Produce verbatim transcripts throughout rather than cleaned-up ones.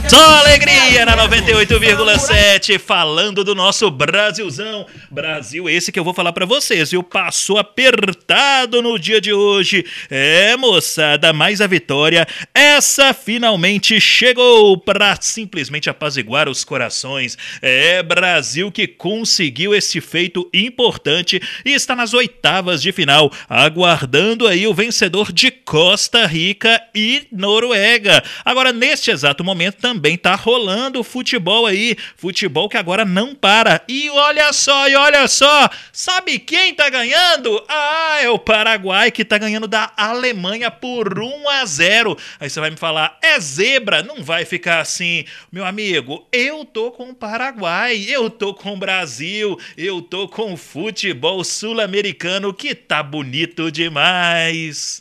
Só alegria na noventa e oito vírgula sete, falando do nosso Brasilzão. Brasil esse que eu vou falar pra vocês, viu? Passou apertado no dia de hoje. É, moçada, mas a vitória, essa finalmente chegou pra simplesmente apaziguar os corações. É, Brasil que conseguiu esse feito importante e está nas oitavas de final, aguardando aí o vencedor de Costa Rica e Noruega. Agora, neste exato momento, também tá rolando futebol aí, futebol que agora não para. E olha só, e olha só, sabe quem tá ganhando? Ah, é o Paraguai que tá ganhando da Alemanha por um a zero. Aí você vai me falar, é zebra, não vai ficar assim. Meu amigo, eu tô com o Paraguai, eu tô com o Brasil, eu tô com o futebol sul-americano que tá bonito demais.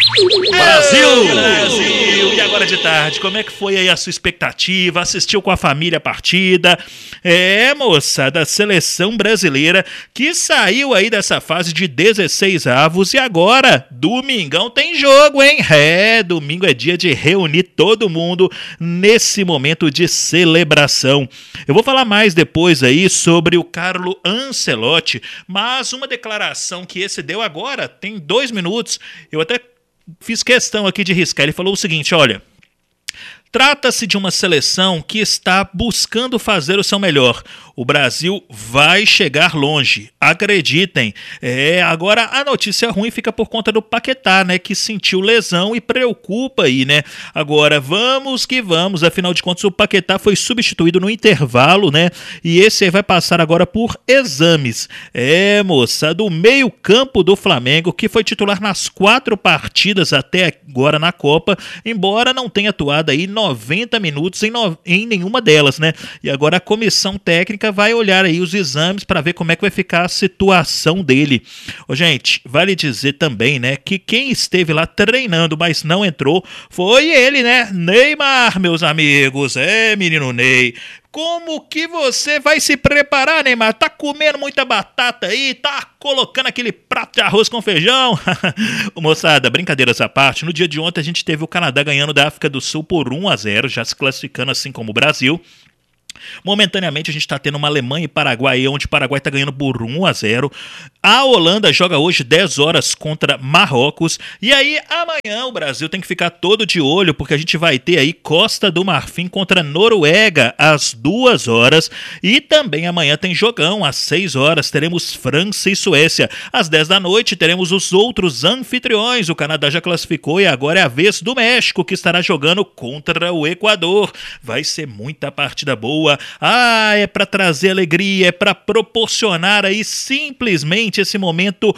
Brasil! Brasil! E agora de tarde, como é que foi aí a sua expectativa? Assistiu com a família a partida? É, moça, da seleção brasileira que saiu aí dessa fase de dezesseis avos e agora, domingão tem jogo, hein? É, domingo é dia de reunir todo mundo nesse momento de celebração. Eu vou falar mais depois aí sobre o Carlo Ancelotti, mas uma declaração que esse deu agora, tem dois minutos, eu até fiz questão aqui de riscar. Ele falou o seguinte, olha, trata-se de uma seleção que está buscando fazer o seu melhor. O Brasil vai chegar longe, acreditem. É, agora a notícia ruim fica por conta do Paquetá, né, que sentiu lesão e preocupa aí, né. Agora vamos que vamos, afinal de contas o Paquetá foi substituído no intervalo, né, e esse aí vai passar agora por exames. É, moça, do meio campo do Flamengo, que foi titular nas quatro partidas até agora na Copa, embora não tenha atuado aí noventa minutos em, no... em nenhuma delas, né, e agora a comissão técnica vai olhar aí os exames para ver como é que vai ficar a situação dele. Ô, gente, vale dizer também, né, que quem esteve lá treinando, mas não entrou, foi ele, né? Neymar, meus amigos. É, menino Ney. Como que você vai se preparar, Neymar? Tá comendo muita batata aí? Tá colocando aquele prato de arroz com feijão? Moçada, brincadeiras à parte, no dia de ontem a gente teve o Canadá ganhando da África do Sul por um a zero, já se classificando assim como o Brasil. Momentaneamente a gente está tendo uma Alemanha e Paraguai, onde o Paraguai está ganhando por um a zero. A Holanda joga hoje dez horas contra Marrocos. E aí amanhã o Brasil tem que ficar todo de olho, porque a gente vai ter aí Costa do Marfim contra Noruega às duas horas. E também amanhã tem jogão, às seis horas teremos França e Suécia. Às dez da noite teremos os outros anfitriões. O Canadá já classificou e agora é a vez do México, que estará jogando contra o Equador. Vai ser muita partida boa. Ah, é para trazer alegria, é para proporcionar aí simplesmente esse momento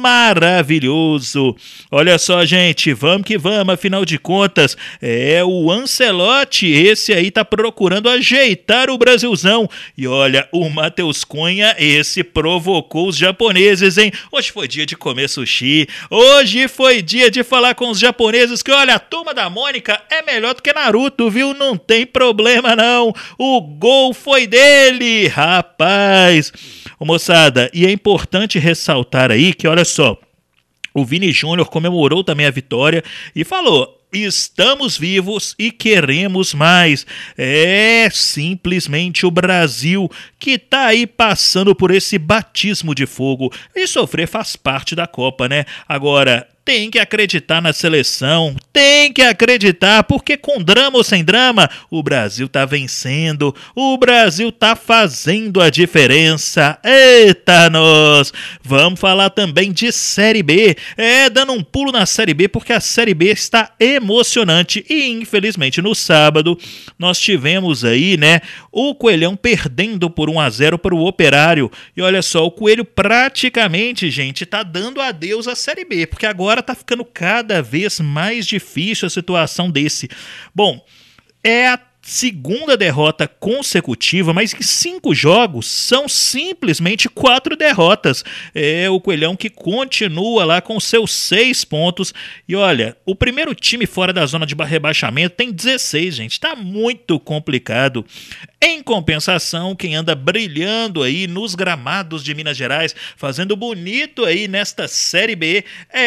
maravilhoso. Olha só, gente, vamos que vamos, afinal de contas, é o Ancelotti, esse aí tá procurando ajeitar o Brasilzão. E olha, o Matheus Cunha, esse provocou os japoneses, hein? Hoje foi dia de comer sushi, hoje foi dia de falar com os japoneses que, olha, a turma da Mônica é melhor do que Naruto, viu? Não tem problema não, o gol foi dele, rapaz. Ô, moçada, e é importante ressaltar aí que, olha só, o Vini Júnior comemorou também a vitória e falou: estamos vivos e queremos mais. É simplesmente o Brasil que tá aí passando por esse batismo de fogo. E sofrer faz parte da Copa, né? Agora, tem que acreditar na seleção, tem que acreditar, porque com drama ou sem drama, o Brasil tá vencendo, o Brasil tá fazendo a diferença. Eita nós! Vamos falar também de Série B, é, dando um pulo na Série B, porque a Série B está emocionante e infelizmente no sábado nós tivemos aí, né, o Coelhão perdendo por um a zero para o Operário, e olha só, o Coelho praticamente, gente, tá dando adeus à Série B, porque agora tá ficando cada vez mais difícil a situação desse. Bom, é a segunda derrota consecutiva, mas que cinco jogos são simplesmente quatro derrotas. É o Coelhão que continua lá com seus seis pontos. E olha, o primeiro time fora da zona de rebaixamento tem dezesseis, gente. Tá muito complicado. Em compensação, quem anda brilhando aí nos gramados de Minas Gerais, fazendo bonito aí nesta Série B, é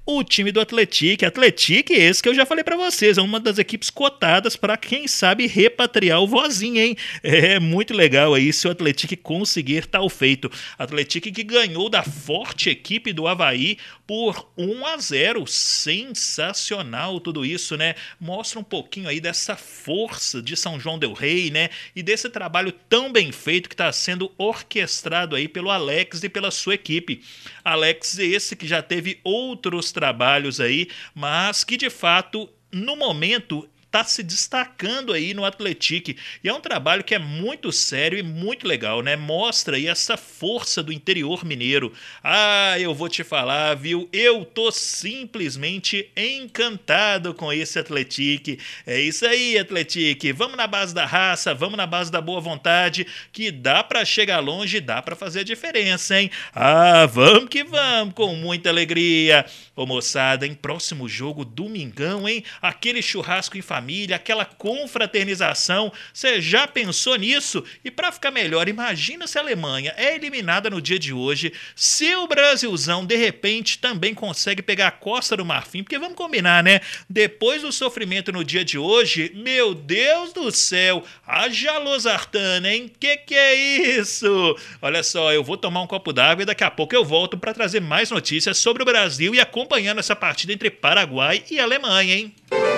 o time do Atlético. Atlético esse que eu já falei pra vocês, é uma das equipes cotadas para quem sabe repatriar o vozinho, hein? É muito legal aí se o Atlético conseguir tal feito. Atlético que ganhou da forte equipe do Avaí por um a zero. Sensacional tudo isso, né? Mostra um pouquinho aí dessa força de São João del Rei, né? E desse trabalho tão bem feito que está sendo orquestrado aí pelo Alex e pela sua equipe. Alex esse que já teve outros trabalhos aí, mas que de fato, no momento, está se destacando aí no Atlético. E é um trabalho que é muito sério e muito legal, né? Mostra aí essa força do interior mineiro. Ah, eu vou te falar, viu? Eu tô simplesmente encantado com esse Atlético. É isso aí, Atlético. Vamos na base da raça, vamos na base da boa vontade, que dá para chegar longe, dá para fazer a diferença, hein? Ah, vamos que vamos, com muita alegria. Ô moçada, em próximo jogo, domingão, hein? Aquele churrasco em família, família, aquela confraternização. Você já pensou nisso? E para ficar melhor, imagina se a Alemanha é eliminada no dia de hoje, se o Brasilzão de repente também consegue pegar a Costa do Marfim, porque vamos combinar, né? Depois do sofrimento no dia de hoje, meu Deus do céu, haja losartana, hein? Que que é isso? Olha só, eu vou tomar um copo d'água e daqui a pouco eu volto para trazer mais notícias sobre o Brasil e acompanhando essa partida entre Paraguai e Alemanha, hein?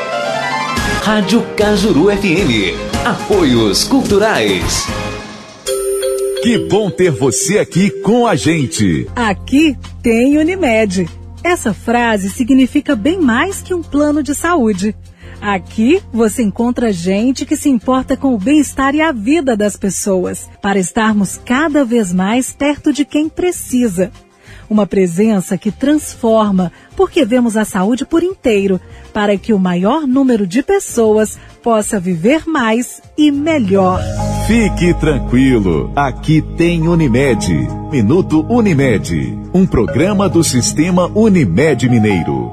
Rádio Cajuru F M. Apoios culturais. Que bom ter você aqui com a gente. Aqui tem Unimed. Essa frase significa bem mais que um plano de saúde. Aqui você encontra gente que se importa com o bem-estar e a vida das pessoas, para estarmos cada vez mais perto de quem precisa. Uma presença que transforma, porque vemos a saúde por inteiro, para que o maior número de pessoas possa viver mais e melhor. Fique tranquilo, aqui tem Unimed. Minuto Unimed, um programa do Sistema Unimed Mineiro.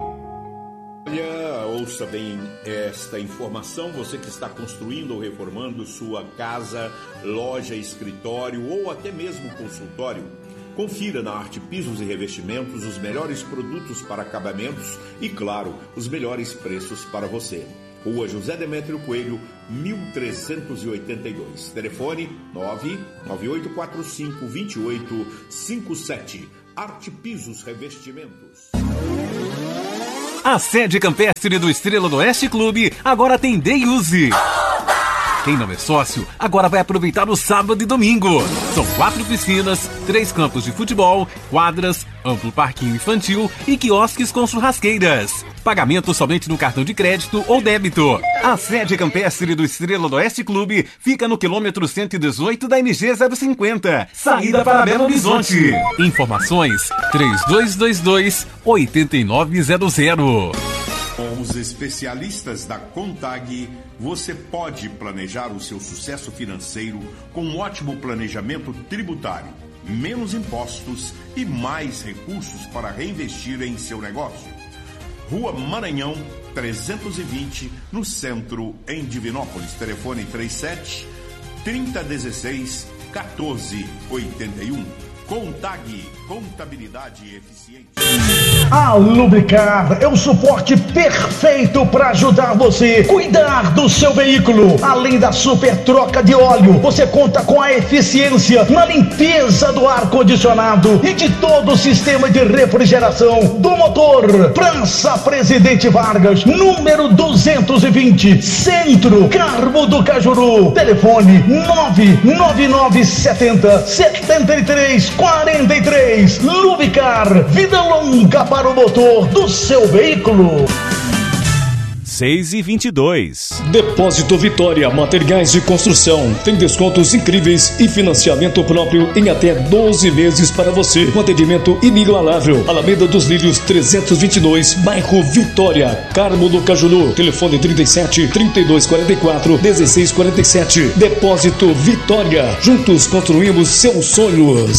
Olha, ouça bem esta informação, você que está construindo ou reformando sua casa, loja, escritório ou até mesmo consultório. Confira na Arte Pisos e Revestimentos os melhores produtos para acabamentos e, claro, os melhores preços para você. Rua José Demétrio Coelho, mil trezentos e oitenta e dois. Telefone nove nove oito quatro cinco, dois oito cinco sete. Arte Pisos Revestimentos. A sede campestre do Estrela do Oeste Clube agora tem Day Use. Quem não é sócio, agora vai aproveitar o sábado e domingo. São quatro piscinas, três campos de futebol, quadras, amplo parquinho infantil e quiosques com churrasqueiras. Pagamento somente no cartão de crédito ou débito. A sede campestre do Estrela do Oeste Clube fica no quilômetro cento e dezoito da M G zero cinquenta, saída para Belo Horizonte. Informações três dois dois dois, oito nove zero zero. Com os especialistas da Contag, você pode planejar o seu sucesso financeiro com um ótimo planejamento tributário, menos impostos e mais recursos para reinvestir em seu negócio. Rua Maranhão, trezentos e vinte, no centro, em Divinópolis. Telefone trinta e sete, trinta, dezesseis, quatorze, oitenta e um. Contag, contabilidade eficiente. A Lubricar é o suporte perfeito para ajudar você a cuidar do seu veículo. Além da super troca de óleo, você conta com a eficiência na limpeza do ar-condicionado e de todo o sistema de refrigeração do motor. Praça Presidente Vargas, número duzentos e vinte, Centro, Carmo do Cajuru. Telefone nove nove nove sete zero, sete três quatro três. Lubricar, vida longa para o motor do seu veículo. seis e vinte e dois. Depósito Vitória, materiais de construção. Tem descontos incríveis e financiamento próprio em até doze vezes para você. Com atendimento inigualável. Alameda dos Lírios trezentos e vinte e dois, bairro Vitória, Carmo do Cajuru. Telefone trinta e sete, trinta e dois quarenta e quatro, dezesseis quarenta e sete. Depósito Vitória. Juntos construímos seus sonhos.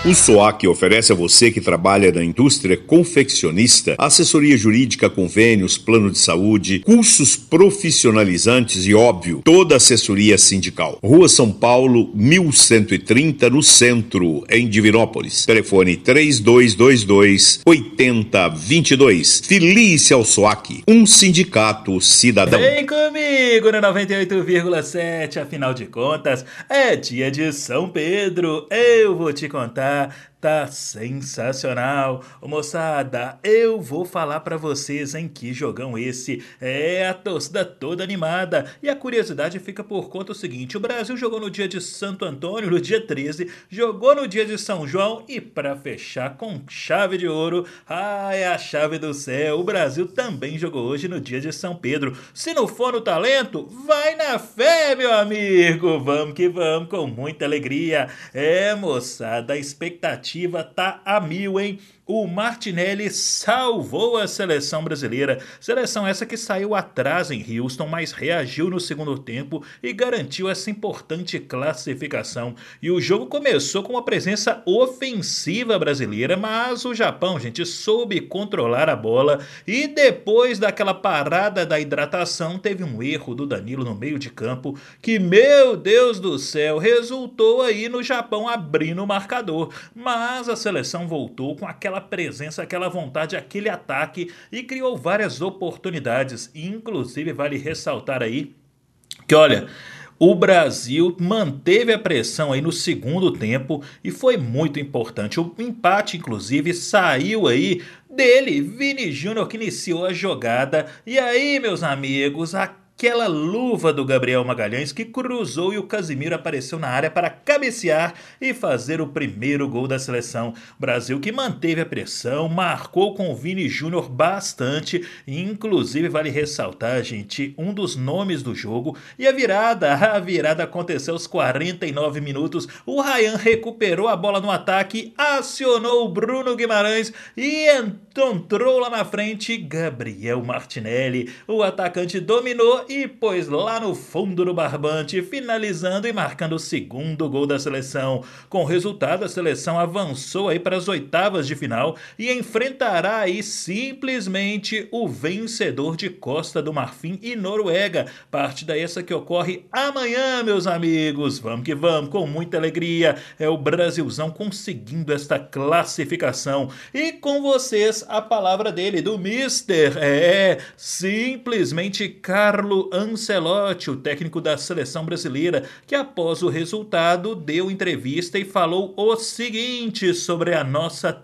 O SOAC oferece a você que trabalha na indústria confeccionista assessoria jurídica, convênios, plano de saúde, cursos profissionalizantes e, óbvio, toda assessoria sindical. Rua São Paulo, mil cento e trinta, no centro, em Divinópolis. Telefone três dois dois dois, oito zero dois dois. Filie-se ao SOAC, um sindicato cidadão. Vem comigo no noventa e oito vírgula sete, afinal de contas, é dia de São Pedro. Eu vou te contar. Tá sensacional. Ô, moçada, eu vou falar pra vocês em que jogão esse. É a torcida toda animada. E a curiosidade fica por conta do seguinte: o Brasil jogou no dia de Santo Antônio, no dia treze, jogou no dia de São João e pra fechar com chave de ouro, ai, a chave do céu, o Brasil também jogou hoje no dia de São Pedro. Se não for no talento, vai na fé, meu amigo. Vamos que vamos, com muita alegria. É, moçada, a expectativa tá a mil, hein? O Martinelli salvou a seleção brasileira. Seleção essa que saiu atrás em Houston, mas reagiu no segundo tempo e garantiu essa importante classificação. E o jogo começou com uma presença ofensiva brasileira, mas o Japão, gente, soube controlar a bola e depois daquela parada da hidratação, teve um erro do Danilo no meio de campo que, meu Deus do céu, resultou aí no Japão abrindo o marcador. Mas a seleção voltou com aquela presença, aquela vontade, aquele ataque e criou várias oportunidades. Inclusive, vale ressaltar aí que, olha, o Brasil manteve a pressão aí no segundo tempo e foi muito importante. O empate, inclusive, saiu aí dele, Vini Júnior, que iniciou a jogada. E aí, meus amigos, a aquela luva do Gabriel Magalhães que cruzou e o Casimiro apareceu na área para cabecear e fazer o primeiro gol da seleção. O Brasil que manteve a pressão, marcou com o Vini Júnior bastante, inclusive vale ressaltar, gente, um dos nomes do jogo. E a virada, a virada aconteceu aos quarenta e nove minutos, o Ryan recuperou a bola no ataque, acionou o Bruno Guimarães e entrou lá na frente Gabriel Martinelli. O atacante dominou e pôs lá no fundo do barbante, finalizando e marcando o segundo gol da seleção. Com o resultado, a seleção avançou aí para as oitavas de final e enfrentará aí simplesmente o vencedor de Costa do Marfim e Noruega. Partida essa que ocorre amanhã, meus amigos. Vamos que vamos, com muita alegria. É o Brasilzão conseguindo esta classificação. E com vocês, a palavra dele, do Mister, é simplesmente Carlo Ancelotti, o técnico da seleção brasileira, que após o resultado deu entrevista e falou o seguinte sobre a nossa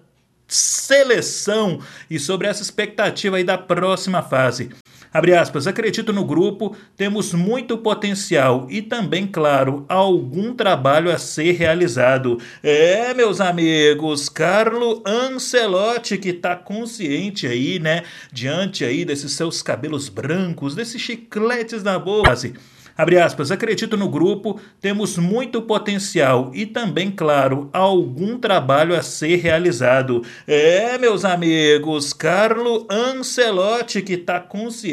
seleção e sobre essa expectativa aí da próxima fase. Abre aspas, acredito no grupo, temos muito potencial e também, claro, algum trabalho a ser realizado. É, meus amigos, Carlo Ancelotti, que tá consciente aí, né, diante aí desses seus cabelos brancos, desses chicletes na boca. Abre aspas, acredito no grupo, temos muito potencial e também, claro, algum trabalho a ser realizado. É, meus amigos, Carlo Ancelotti, que tá consciente